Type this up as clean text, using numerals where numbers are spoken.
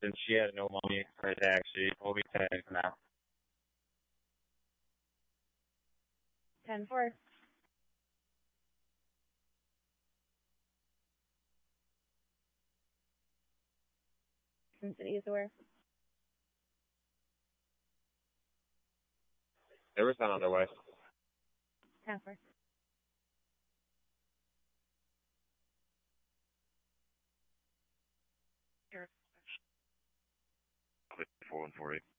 since she had no money for a taxi. We'll be 10 for now. 10-4. City is aware. They were sent on their way. 10-4. Clear 4148.